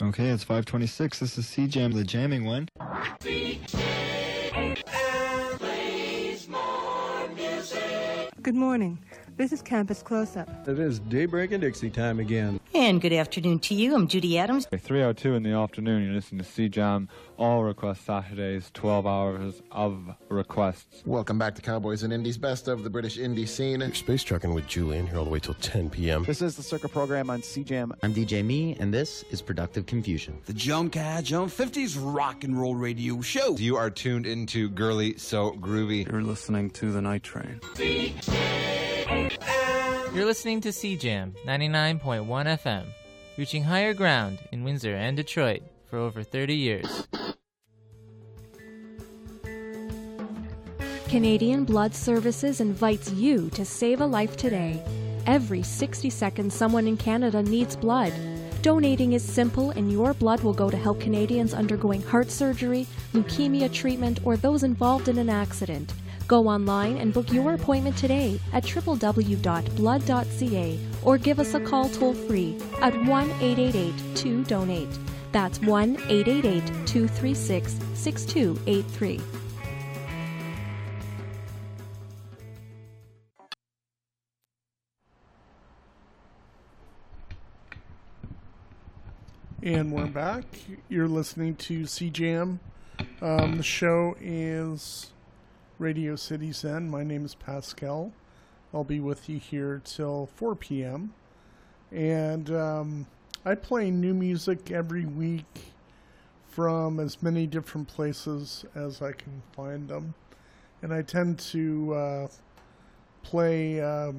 Okay, it's 5:26. This is C-Jam, the jamming one. Good morning. This is Campus Close-Up. It is Daybreak and Dixie time again. And good afternoon to you. I'm Judy Adams. 3:02 in the afternoon, you're listening to C-Jam, all request Saturdays, 12 hours of requests. Welcome back to Cowboys and Indies, best of the British indie scene. You're space trucking with Julian here all the way till 10 p.m. This is the Circa program on C-Jam. I'm DJ Me, and this is Productive Confusion. The Joan Cash Joan 50s rock and roll radio show. You are tuned into Girly So Groovy. You're listening to The Night Train. You're listening to C-Jam 99.1 FM, reaching higher ground in Windsor and Detroit for over 30 years. Canadian Blood Services invites you to save a life today. Every 60 seconds, someone in Canada needs blood. Donating is simple, and your blood will go to help Canadians undergoing heart surgery, leukemia treatment, or those involved in an accident. Go online and book your appointment today at www.blood.ca or give us a call toll-free at 1-888-2-DONATE. That's 1-888-236-6283. And we're back. You're listening to C-Jam. The show is Radio City Zen. My name is Pascal. I'll be with you here till 4 p.m. And I play new music every week from as many different places as I can find them. And I tend to play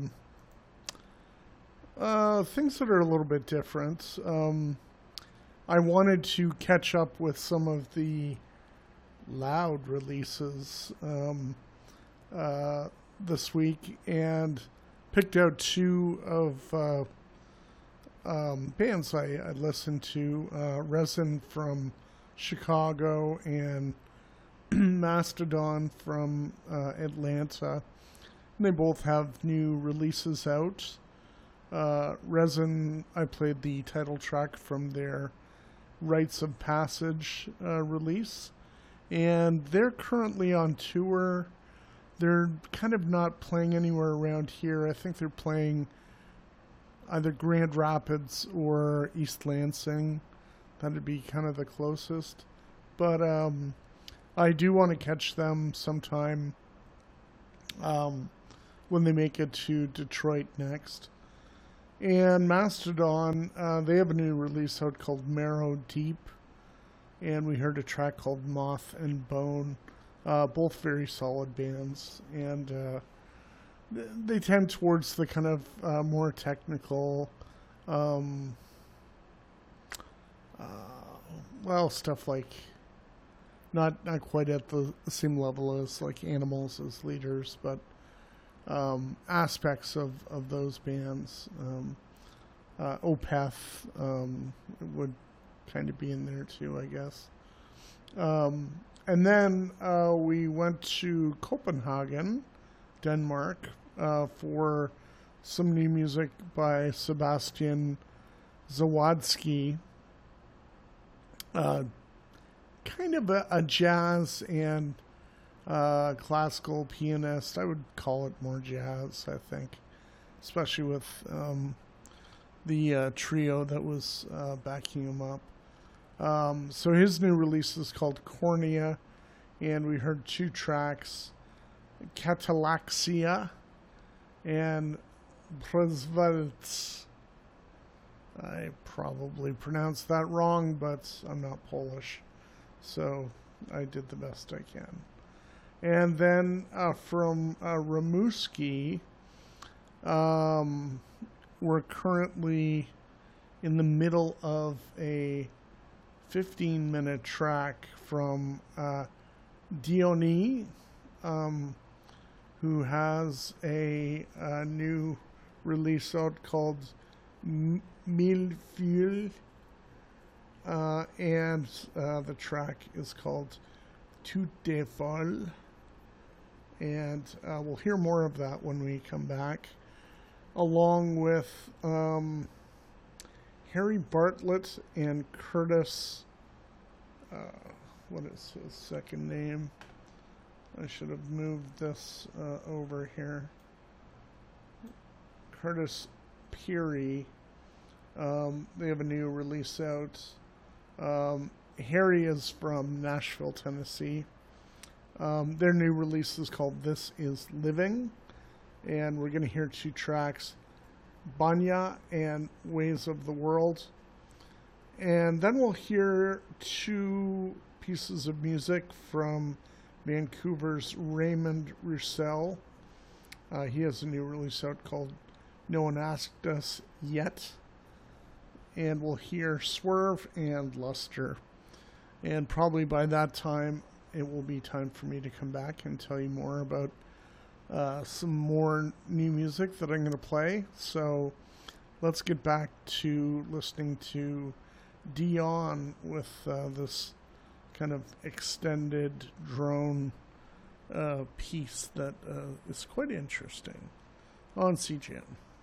things that are a little bit different. I wanted to catch up with some of the loud releases this week and picked out two of bands I listened to, Resin from Chicago and Mastodon from Atlanta. And they both have new releases out. Resin, I played the title track from their Rites of Passage release. And they're currently on tour. They're kind of not playing anywhere around here. I think they're playing either Grand Rapids or East Lansing. That'd be kind of the closest. But I do want to catch them sometime when they make it to Detroit next. And Mastodon, they have a new release out called Marrow Deep. And we heard a track called Moth and Bone. Both very solid bands. And they tend towards the kind of more technical, stuff like not quite at the same level as like Animals as Leaders, but aspects of those bands. Opeth would kind of be in there too, I guess. And then we went to Copenhagen, Denmark, for some new music by Sebastian Zawadzki. Kind of a jazz and classical pianist. I would call it more jazz, I think, especially with the trio that was backing him up. So his new release is called Cornea, and we heard two tracks, Catalaxia and Przewalc. I probably pronounced that wrong, but I'm not Polish, so I did the best I can. And then from Rimouski, we're currently in the middle of a 15-minute track from Diony, who has a new release out called Millefeuille, and the track is called Tout est folle, and we'll hear more of that when we come back, along with Harry Bartlett and Curtis, what is his second name? I should have moved this over here. Curtis Peary. They have a new release out. Harry is from Nashville, Tennessee. Their new release is called This Is Living. And we're going to hear 2 tracks, Banya and Ways of the World. And then we'll hear 2 pieces of music from Vancouver's Raymond Roussel. He has a new release out called No One Asked Us Yet. And we'll hear Swerve and Luster. And probably by that time, it will be time for me to come back and tell you more about some more new music that I'm going to play. So let's get back to listening to Dion with this kind of extended drone piece that is quite interesting on CJAM.